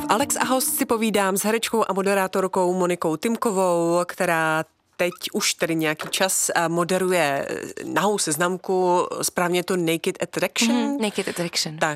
Alex a host si povídám s herečkou a moderátorkou Monikou Timkovou, která teď už tedy nějaký čas moderuje Nahou seznamku, správně to Naked Attraction. Naked Attraction. Tak,